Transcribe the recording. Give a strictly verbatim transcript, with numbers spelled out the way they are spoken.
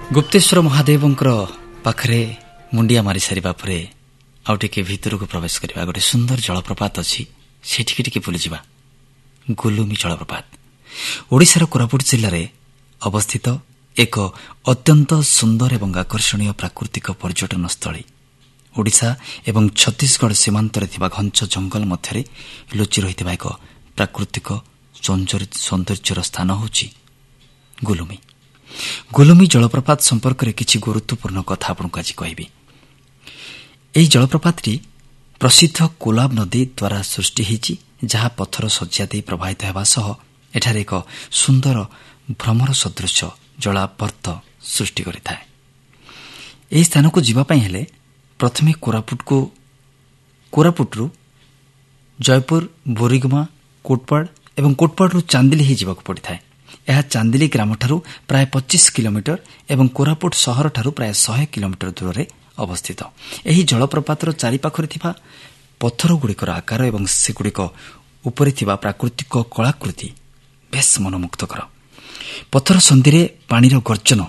ଗୁପ୍ତେଶ୍ୱର ମହାଦେବଙ୍କର ପାଖରେ ମୁଣ୍ଡିଆ ମାରି ସାରିବା ପରେ ଆଉ ଟିକେ ଭିତରକୁ ପ୍ରବେଶ କରିବା ଗୋଟେ ସୁନ୍ଦର ଜଳପ୍ରପାତ ଅଛି, ସେଠିକି ଟିକେ ବୁଲିଯିବା। ଗୁଲୁମି ଜଳପ୍ରପାତ ଓଡ଼ିଶାର କୋରାପୁଟ ଜିଲ୍ଲାରେ ଅବସ୍ଥିତ ଏକ ଅତ୍ୟନ୍ତ ସୁନ୍ଦର ଏବଂ ଆକର୍ଷଣୀୟ ପ୍ରାକୃତିକ ପର୍ଯ୍ୟଟନ ସ୍ଥଳୀ। ଓଡ଼ିଶା ଏବଂ ଛତିଶଗଡ଼ ସୀମାନ୍ତରେ ଥିବା ଘଞ୍ଚ ଜଙ୍ଗଲ ମଧ୍ୟରେ ଲୁଚି ରହିଥିବା ଏକ ପ୍ରାକୃତିକ ସୌନ୍ଦର୍ଯ୍ୟର ସ୍ଥାନ ହେଉଛି ଗୁଲୁମି। ଗୁଲୁମି ଜଳପ୍ରପାତ ସମ୍ପର୍କରେ କିଛି ଗୁରୁତ୍ୱପୂର୍ଣ୍ଣ କଥା ଆପଣଙ୍କୁ ଆଜି କହିବି। ଏହି ଜଳପ୍ରପାତଟି ପ୍ରସିଦ୍ଧ କୋଲାବ ନଦୀ ଦ୍ୱାରା ସୃଷ୍ଟି ହୋଇଛି, ଯାହା ପଥର ଶଯ୍ୟା ଦେଇ ପ୍ରବାହିତ ହେବା ସହ ଏଠାରେ ଏକ ସୁନ୍ଦର ଭ୍ରମର ସଦୃଶ ଜଳାବର୍ତ୍ତ ସୃଷ୍ଟି କରିଥାଏ। ଏହି ସ୍ଥାନକୁ ଯିବା ପାଇଁ ହେଲେ ପ୍ରଥମେ କୋରାପୁଟକୁ କୋରାପୁଟରୁ ଜୟପୁର, ବୋରିଗୁମା, କୋଟପାଡ଼ ଏବଂ କୋଟପାଡ଼ରୁ ଚାନ୍ଦିଲି ହୋଇ ଯିବାକୁ ପଡ଼ିଥାଏ। ଏହା ଚାନ୍ଦିଲି ଗ୍ରାମଠାରୁ ପ୍ରାୟ ପଚିଶ କିଲୋମିଟର ଏବଂ କୋରାପୁଟ ସହରଠାରୁ ପ୍ରାୟ ଶହେ କିଲୋମିଟର ଦୂରରେ ଅବସ୍ଥିତ। ଏହି ଜଳପ୍ରପାତର ଚାରିପାଖରେ ଥିବା ପଥରଗୁଡ଼ିକର ଆକାର ଏବଂ ସେଗୁଡ଼ିକ ଉପରେ ଥିବା ପ୍ରାକୃତିକ କଳାକୃତି ବେଶ୍ ମନମୁଗ୍ଧକର। ପଥର ସନ୍ଧିରେ ପାଣିର ଗର୍ଜନ